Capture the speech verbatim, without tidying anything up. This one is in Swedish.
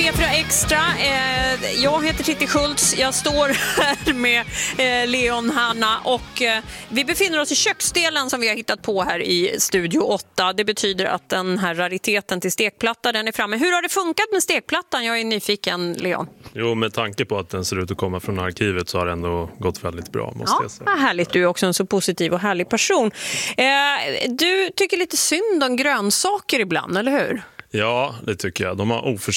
P fyra Extra. Eh, jag heter Titti Schultz. Jag står här med eh, Leon, Hanna och eh, vi befinner oss i köksdelen som vi har hittat på här i Studio åtta. Det betyder att den här rariteten till stekplatta, den är framme. Hur har det funkat med stekplattan? Jag är nyfiken, Leon. Jo, med tanke på att den ser ut att komma från arkivet så har det ändå gått väldigt bra, måste ja, jag säga. Vad härligt, du är också en så positiv och härlig person. Eh, du tycker lite synd om grönsaker ibland, eller hur? Ja, det tycker jag. De har oförskämt